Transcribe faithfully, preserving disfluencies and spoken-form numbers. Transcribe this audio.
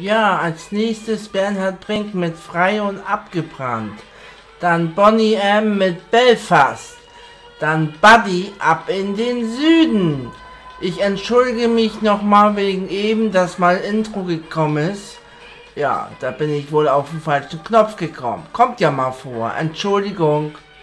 Ja, als nächstes Bernhard Brink mit Frei und Abgebrannt. Dann Boney M. mit Belfast. Dann Buddy ab in den Süden. Ich entschuldige mich nochmal wegen eben, dass mal Intro gekommen ist. Ja, da bin ich wohl auf den falschen Knopf gekommen. Kommt ja mal vor. Entschuldigung.